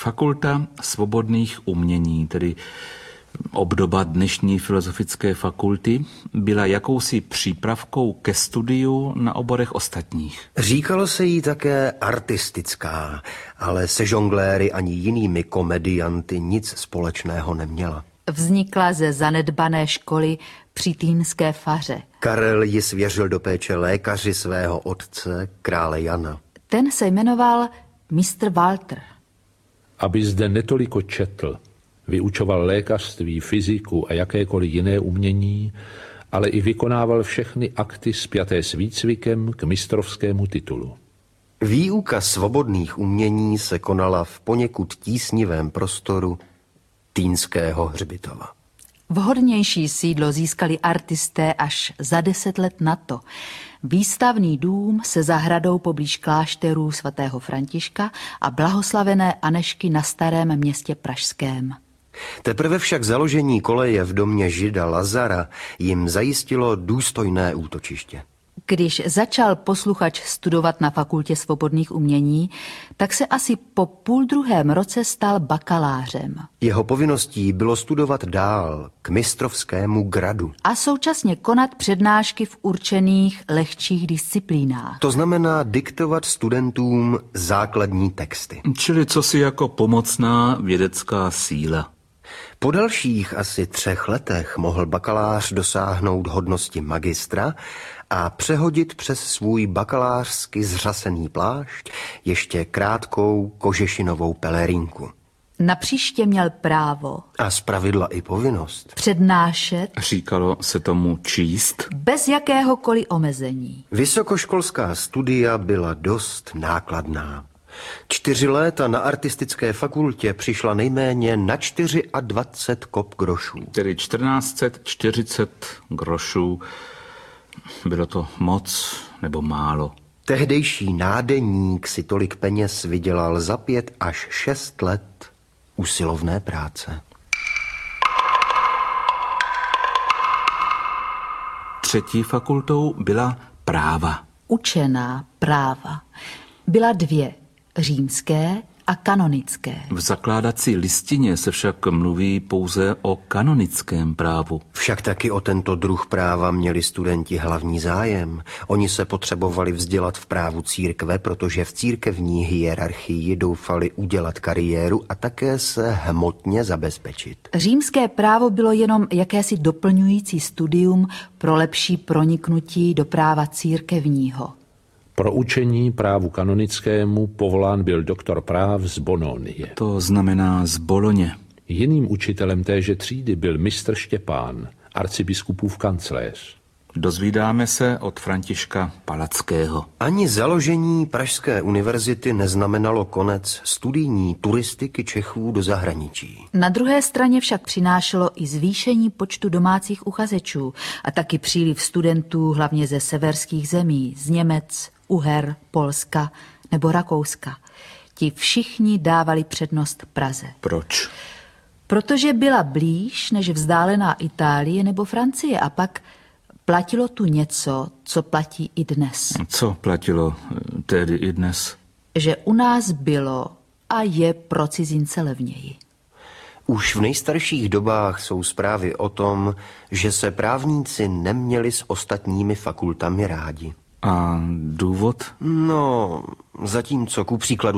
Fakulta svobodných umění, tedy obdoba dnešní filozofické fakulty, byla jakousi přípravkou ke studiu na oborech ostatních. Říkalo se jí také artistická, ale se žongléry ani jinými komedianty nic společného neměla. Vznikla ze zanedbané školy při Týnské faře. Karel ji svěřil do péče lékaři svého otce, krále Jana. Ten se jmenoval mistr Walter. Aby zde netoliko četl, vyučoval lékařství, fyziku a jakékoliv jiné umění, ale i vykonával všechny akty spjaté s výcvikem k mistrovskému titulu. Výuka svobodných umění se konala v poněkud tísnivém prostoru Týnského hřbitova. Vhodnější sídlo získali artisté až za 10 let na to. Výstavný dům se zahradou poblíž klášterů svatého Františka a blahoslavené Anežky na Starém Městě pražském. Teprve však založení koleje v domě žida Lazara jim zajistilo důstojné útočiště. Když začal posluchač studovat na Fakultě svobodných umění, tak se asi po 1,5 roce stal bakalářem. Jeho povinností bylo studovat dál k mistrovskému gradu. A současně konat přednášky v určených lehčích disciplínách. To znamená diktovat studentům základní texty. Čili cosi jako pomocná vědecká síla. Po dalších asi 3 letech mohl bakalář dosáhnout hodnosti magistra a přehodit přes svůj bakalářsky zřasený plášť ještě krátkou kožešinovou pelerinku. Napříště měl právo A zpravidla i povinnost přednášet, Říkalo se tomu číst. bez jakéhokoliv omezení. Vysokoškolská studia byla dost nákladná. 4 léta na artistické fakultě přišla nejméně na 24 kop grošů. Tedy 1440 grošů. Bylo to moc nebo málo? Tehdejší nádeník si tolik peněz vydělal za 5 až 6 let usilovné práce. Třetí fakultou byla práva. Učená práva. Byla 2, římské a kanonické. V zakládací listině se však mluví pouze o kanonickém právu. Však taky o tento druh práva měli studenti hlavní zájem. Oni se potřebovali vzdělat v právu církve, protože v církevní hierarchii doufali udělat kariéru a také se hmotně zabezpečit. Římské právo bylo jenom jakési doplňující studium pro lepší proniknutí do práva církevního. Pro učení právu kanonickému povolán byl doktor práv z Bononie. To znamená z Boloně. Jiným učitelem téže třídy byl mistr Štěpán, arcibiskupův kancléř. Dozvídáme se od Františka Palackého. Ani založení Pražské univerzity neznamenalo konec studijní turistiky Čechů do zahraničí. Na druhé straně však přinášelo i zvýšení počtu domácích uchazečů a taky příliv studentů hlavně ze severských zemí, z Němec, Uher, Polska nebo Rakouska. Ti všichni dávali přednost Praze. Proč? Protože byla blíž než vzdálená Itálie nebo Francie a pak platilo tu něco, co platí i dnes. Co platilo tedy i dnes? Že u nás bylo a je pro cizince levněji. Už v nejstarších dobách jsou zprávy o tom, že se právníci neměli s ostatními fakultami rádi. A důvod? No, zatímco ku příkladu